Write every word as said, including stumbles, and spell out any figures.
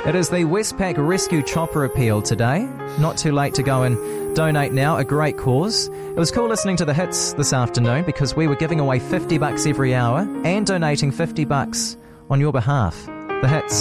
It is the Westpac Rescue Chopper Appeal today. Not too late to go and donate now, a great cause. It was cool listening to the hits this afternoon because we were giving away fifty bucks every hour and donating fifty bucks on your behalf. The hits.